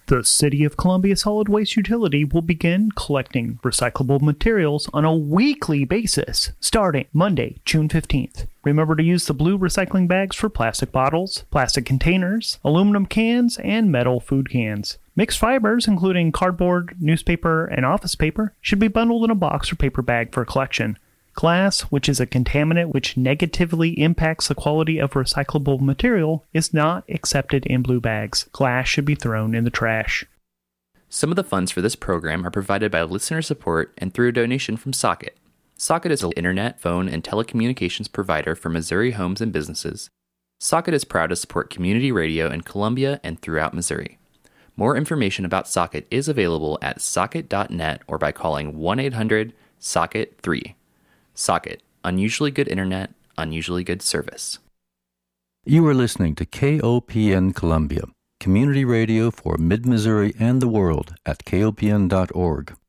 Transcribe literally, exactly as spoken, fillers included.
The City of Columbia Solid Waste Utility will begin collecting recyclable materials on a weekly basis starting Monday, June fifteenth. Remember to use the blue recycling bags for plastic bottles, plastic containers, aluminum cans, and metal food cans. Mixed fibers, including cardboard, newspaper, and office paper, should be bundled in a box or paper bag for collection. Glass, which is a contaminant which negatively impacts the quality of recyclable material, is not accepted in blue bags. Glass should be thrown in the trash. Some of the funds for this program are provided by listener support and through a donation from Socket. Socket is an internet, phone, and telecommunications provider for Missouri homes and businesses. Socket is proud to support community radio in Columbia and throughout Missouri. More information about Socket is available at socket dot net or by calling one eight hundred socket three. Socket, unusually good internet, unusually good service. You are listening to K O P N Columbia, community radio for Mid-Missouri and the world at K O P N dot org.